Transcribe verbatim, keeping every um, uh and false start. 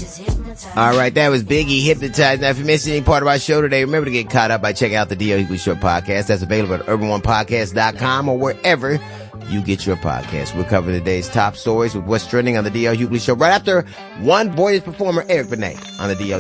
All right, that was Biggie, Hypnotized. Now, if you missed any part of our show today, remember to get caught up by checking out the D L Hughley Show podcast. That's available at urban one podcast dot com or wherever you get your podcast. We'll cover today's top stories with what's trending on the D L Hughley Show right after one Boyish performer, Eric Benet, on the D L